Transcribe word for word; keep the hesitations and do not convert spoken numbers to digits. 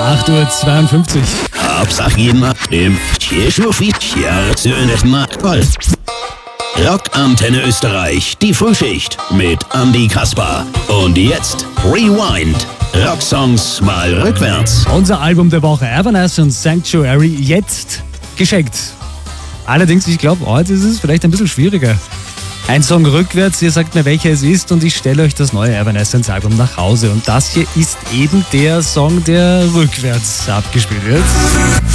acht Uhr zweiundfünfzig. Hauptsache jeden Mal im Rockantenne Österreich, die Frühschicht mit Andy Kasper. Und jetzt Rewind. Rocksongs mal rückwärts. Unser Album der Woche, Evanescence und Sanctuary, jetzt geschenkt. Allerdings, ich glaube, heute ist es vielleicht ein bisschen schwieriger. Ein Song rückwärts, ihr sagt mir, welcher es ist und ich stelle euch das neue Evanescence-Album nach Hause. Und das hier ist eben der Song, der rückwärts abgespielt wird.